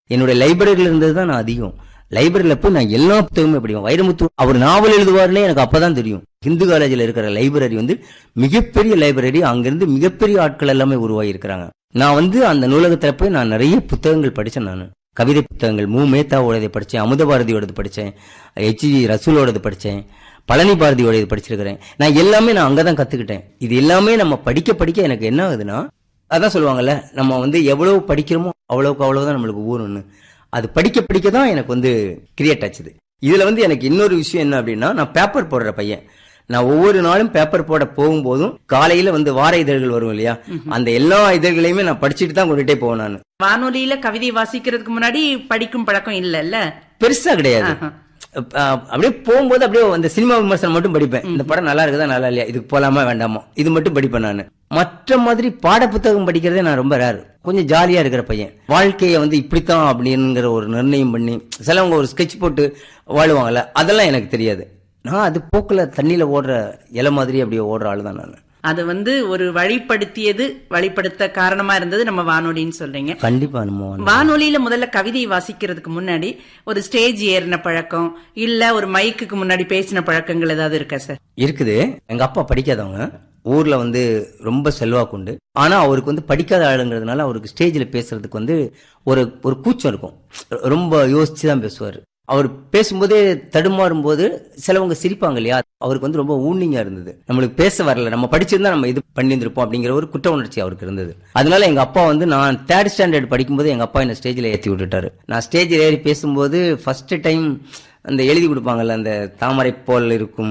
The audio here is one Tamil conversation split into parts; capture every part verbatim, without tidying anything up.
என்னுடைய லைப்ரரியில இருந்ததுதான் நான் அதிகம். லைப்ரரியில போய் நான் எல்லா புத்தகமே படிப்பேன். வைரமுத்து அவர் நாவல் எழுதுவாருன்னே எனக்கு அப்பதான் தெரியும். ஹிந்து காலேஜில் இருக்கிற லைப்ரரி வந்து மிகப்பெரிய லைப்ரரி. அங்கிருந்து மிகப்பெரிய ஆட்கள் எல்லாமே உருவாகி இருக்கிறாங்க. நான் வந்து அந்த நூலகத்துல போய் நான் நிறைய புத்தகங்கள் படிச்சேன். நான் கவிதை புத்தகங்கள் மு மேத்தாவோடது படிச்சேன், அமுத பாரதியோடது படிச்சேன், எச் ஜி ரசூலோடது படிச்சேன், பழனி பாரதியோட இது படிச்சிருக்கிறேன். நான் எல்லாமே நான் அங்கதான் கத்துக்கிட்டேன். இது எல்லாமே நம்ம படிக்க படிக்க எனக்கு என்ன ஆகுதுன்னா, அதான் சொல்லுவாங்கல்ல, நம்ம வந்து எவ்வளவு படிக்கிறோமோ அவ்வளவுக்கு அவ்வளவுதான் நம்மளுக்கு ஊருன்னு. அது படிக்க படிக்க தான் எனக்கு வந்து கிரியேட் ஆச்சுது. இதுல வந்து எனக்கு இன்னொரு விஷயம் என்ன அப்படின்னா, நான் பேப்பர் போடுற பையன். நான் ஒவ்வொரு நாளும் பேப்பர் போட போகும்போதும் காலையில வந்து வார இதழ்கள் வரும் இல்லையா, அந்த எல்லா இதழ்களையுமே நான் படிச்சுட்டு தான் கொண்டுட்டே போவேன். நான் வானொலியில கவிதை வாசிக்கிறதுக்கு முன்னாடி படிக்கும் பழக்கம் இல்ல பெருசா கிடையாது. அப்படியே போகும்போது அப்படியே அந்த சினிமா விமர்சனம் மட்டும் படிப்பேன். இந்த படம் நல்லா இருக்குதா நல்லா இல்லையா, இதுக்கு போலாமா வேண்டாமா, இது மட்டும் படிப்பேன். நான் மற்ற மாதிரி பாட புத்தகம் படிக்கிறதே நான் ரொம்ப ரேர். கொஞ்சம் ஜாலியா இருக்கிற பையன். வாழ்க்கையை வந்து இப்படித்தான் அப்படிங்கிற ஒரு நிர்ணயம் பண்ணி சிலவங்க ஒரு ஸ்கெட்ச் போட்டு வாழுவாங்கல்ல, அதெல்லாம் எனக்கு தெரியாது. நான் அது போக்குல தண்ணியில ஓடுற இலை மாதிரி அப்படியே ஓடுற ஆளு தான் நான். அது வந்து ஒரு வழிப்படுத்தியது, வழிப்படுத்த காரணமா இருந்தது நம்ம வானொலின்னு சொல்றீங்க. கண்டிப்பா. வானொலியில முதல்ல கவிதை வாசிக்கிறதுக்கு முன்னாடி ஒரு ஸ்டேஜ் ஏறின பழக்கம் இல்ல ஒரு மைக்குக்கு முன்னாடி பேசின பழக்கங்கள் ஏதாவது இருக்கா சார்? இருக்குது. எங்க அப்பா படிக்காதவங்க, ஊர்ல வந்து ரொம்ப செல்வாக்கு உண்டு. ஆனா அவருக்கு வந்து படிக்காத ஆளுங்கிறதுனால அவருக்கு ஸ்டேஜ்ல பேசுறதுக்கு வந்து ஒரு ஒரு கூச்சம் இருக்கும். ரொம்ப யோசிச்சுதான் பேசுவாரு. அவர் பேசும்போதே தடுமாறும் போது சிலவங்க சிரிப்பாங்க இல்லையா, அவருக்கு வந்து ரொம்ப ஊனிங்கா இருந்தது. நம்மளுக்கு பேச வரல, நம்ம படிச்சிருந்தா நம்ம இது பண்ணியிருந்திருப்போம் அப்படிங்கிற ஒரு குற்ற உணர்ச்சி அவருக்கு இருந்தது. அதனால எங்க அப்பா வந்து நான் தேர்ட் ஸ்டாண்டர்ட் படிக்கும்போது எங்க அப்பா என்ன ஸ்டேஜ்ல ஏற்றி விட்டுட்டாரு. நான் ஸ்டேஜில் ஏறி பேசும்போது ஃபர்ஸ்ட் டைம் அந்த எழுதி கொடுப்பாங்கல்ல, அந்த தாமரை போல் இருக்கும்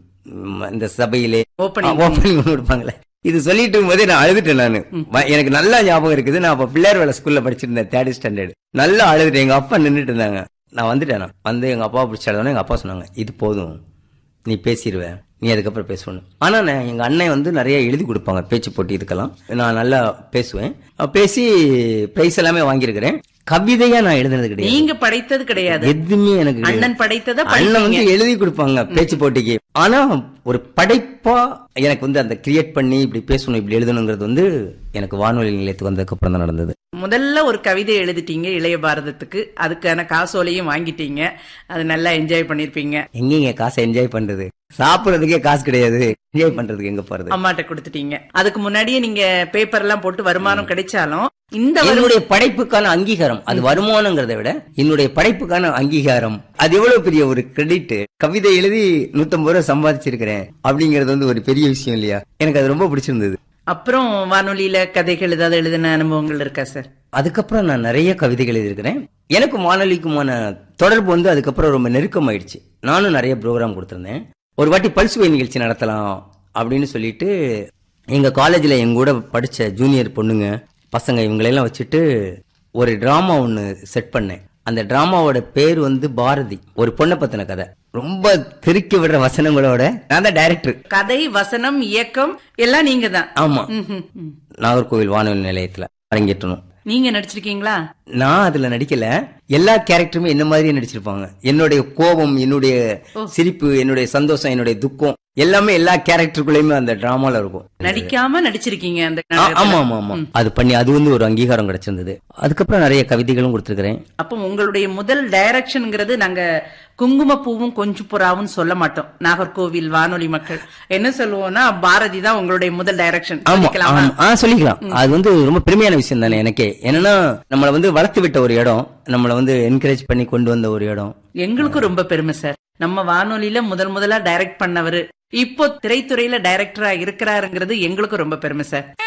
இந்த சபையிலே ஓப்பனிங் கொடுப்பாங்கல்ல, இது சொல்லிட்டு போதே நான் அழுதுட்டேன். நானு எனக்கு நல்லா ஞாபகம் இருக்குது. நான் அப்ப பிள்ளையார் வேலை ஸ்கூல்ல படிச்சிருந்தேன், தேர்ட் ஸ்டாண்டர்ட். நல்லா அழுதுட்டேன். எங்க அப்பா நின்றுட்டு இருந்தாங்க. நான் வந்துட்டேன். நான் வந்து எங்க அப்பா பிடிச்சாலும் எங்க அப்பா சொன்னாங்க, இது போதும், நீ பேசிடுவேன், நீ அதுக்கப்புறம் பேசணும். ஆனா நான் எங்க அண்ணன் வந்து நிறைய எழுதி கொடுப்பாங்க பேச்சு போட்டி, இதுக்கெல்லாம் நான் நல்லா பேசுவேன். பேசி பிரைஸ் எல்லாமே வாங்கியிருக்கிறேன். கவிதையா நான் எழுதுனது கிடையாது. நீங்க படைத்தது கிடையாது எதுவுமே எனக்கு. அண்ணன் படைத்தத அண்ணன் வந்து எழுதி கொடுப்பாங்க பேச்சு போட்டிக்கு. ஆனா ஒரு படைப்பா எனக்கு வந்து அந்த கிரியேட் பண்ணி இப்படி பேசணும், இப்படி எழுதணுங்கிறது வந்து எனக்கு வானொலி நிலையத்துக்கு வந்ததுக்கு அப்புறம் தான் நடந்தது. முதல்ல ஒரு கவிதை எழுதிட்டீங்க இளைய பாரதத்துக்கு, அதுக்கான காசோலையும் வாங்கிட்டீங்க, அது நல்லா என்ஜாய் பண்ணிருப்பீங்க. எங்கீங்க காசை என்ஜாய் பண்றது, சாப்பிடறதுக்கே காசு கிடையாது, என்ஜாய் பண்றதுக்கு எங்க போறது. அம்மாட்ட கொடுத்துட்டீங்க. அதுக்கு முன்னாடியே நீங்க பேப்பர் எல்லாம் போட்டு வருமானம் கிடைச்சாலும் இந்த என்னுடைய படைப்புக்கான அங்கீகாரம், அது வருமானங்கிறத விட என்னுடைய படைப்புக்கான அங்கீகாரம், அது எவ்வளவு பெரிய ஒரு கிரெடிட். கவிதை எழுதி நூத்தி ஐம்பது ரூபாய் சம்பாதிச்சிருக்கிறேன் அப்படிங்கறது வந்து ஒரு பெரிய விஷயம் இல்லையா. எனக்கு அது ரொம்ப பிடிச்சிருந்தது. அப்புறம் வானொலியில கதைகள் ஏதாவது எழுதின அனுபவங்கள் இருக்கா சார்? அதுக்கப்புறம் நான் நிறைய கவிதைகள் எழுதியிருக்கிறேன். எனக்கும் வானொலிக்குமான தொடர்பு வந்து அதுக்கப்புறம் ரொம்ப நெருக்கம் ஆயிடுச்சு. நானும் நிறைய ப்ரோக்ராம் கொடுத்திருந்தேன். ஒரு வாட்டி பல்சுவை நிகழ்ச்சி நடத்தலாம் அப்படின்னு சொல்லிட்டு எங்க காலேஜ்ல எங்க கூட படிச்ச ஜூனியர் பொண்ணுங்க பசங்க இவங்களெல்லாம் வச்சுட்டு ஒரு டிராமா ஒன்னு செட் பண்ணேன். அந்த டிராமாவோட பேர் வந்து பாரதி, ஒரு பொண்ணை பத்தின கதை. ரொம்ப திருக்கி விடுற வசனங்களோட நான் தான் டைரக்டர். கதை, வசனம், இயக்கம் எல்லாம் நீங்க தான். ஆமா. நாகர்கோவில் வானொலி நிலையத்துல அரங்கேற்றணும். நீங்க நடிச்சிருக்கீங்களா? நான் அதுல நடிக்கல. எல்லா கேரக்டருமே என்ன மாதிரியே நடிச்சிருப்பாங்க. என்னுடைய கோபம், என்னுடைய சிரிப்பு, என்னுடைய சந்தோஷம், என்னுடைய துக்கம் எல்லாமே எல்லா கேரக்டருக்குள்ளயுமே அந்த டிராமால இருக்கும். நடிக்காம நடிச்சிருக்கீங்க அந்த. ஆமா ஆமா ஆமா. அது பண்ணி அது வந்து ஒரு அங்கீகாரம் கிடைச்சிருந்தது. அதுக்கப்புறம் நிறைய கவிதைகளும் கொடுத்திருக்கிறேன். அப்ப உங்களுடைய முதல் டைரக்ஷன்ங்கிறது நாங்க குங்குமப்பூவும் கொஞ்சம் புறாவும் சொல்ல மாட்டோம். நாகர்கோவில் வானொலி மக்கள் என்ன சொல்லுவோம்னா பாரதி தான் உங்களுடைய முதல் டைரக்ஷன். சொல்லிக்கலாம். அது வந்து ரொம்ப பெருமையான விஷயம் தானே எனக்கே. என்னன்னா நம்மள வந்து வளர்த்து விட்ட ஒரு இடம், நம்மள வந்து என்கரேஜ் பண்ணி கொண்டு வந்த ஒரு இடம். எங்களுக்கும் ரொம்ப பெருமை சார். நம்ம வானொலியில முதல் முதலா டைரக்ட் பண்ணவரு இப்போ திரைத்துறையில டைரக்டரா இருக்கிறாருங்கிறது எங்களுக்கும் ரொம்ப பெருமை சார்.